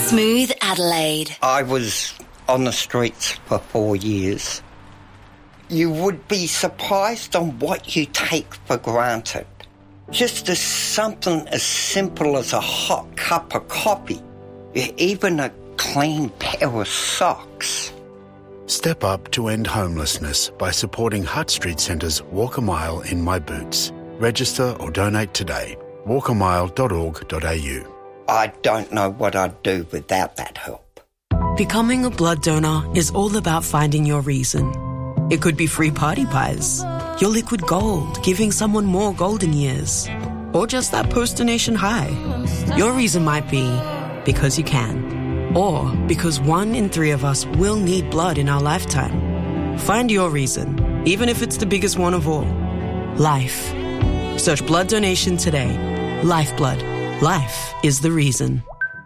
Smooth Adelaide. I was on the streets for 4 years. You would be surprised on what you take for granted. Just as something as simple as a hot cup of coffee, even a clean pair of socks. Step up to end homelessness by supporting Hutt Street Centre's Walk a Mile in My Boots. Register or donate today. walkamile.org.au. I don't know what I'd do without that help. Becoming a blood donor is all about finding your reason. It could be free party pies, your liquid gold, giving someone more golden years, or just that post-donation high. Your reason might be because you can, or because 1 in 3 of us will need blood in our lifetime. Find your reason, even if it's the biggest one of all. Life. Search blood donation today. Lifeblood. Life is the reason.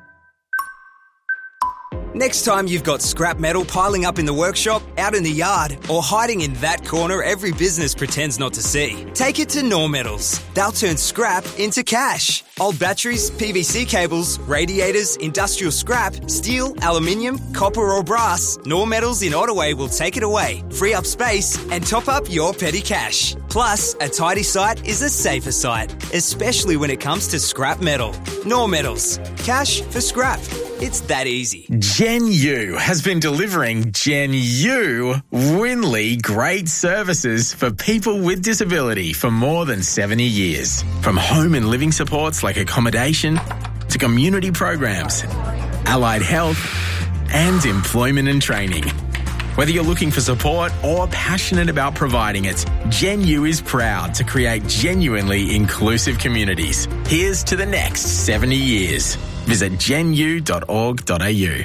Next time you've got scrap metal piling up in the workshop, out in the yard, or hiding in that corner every business pretends not to see, take it to Knorr Metals. They'll turn scrap into cash. Old batteries, PVC cables, radiators, industrial scrap, steel, aluminium, copper or brass, Knorr Metals in Ottaway will take it away, free up space and top up your petty cash. Plus, a tidy site is a safer site, especially when it comes to scrap metal. Knorr Metals. Cash for scrap. It's that easy. Gen U has been delivering Gen U Winley great services for people with disability for more than 70 years. From home and living supports like accommodation to community programs, allied health and employment and training. Whether you're looking for support or passionate about providing it, Gen U is proud to create genuinely inclusive communities. Here's to the next 70 years. Visit genu.org.au.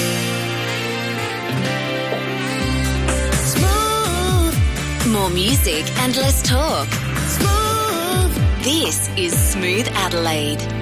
Smooth. More music and less talk. Smooth. This is Smooth Adelaide.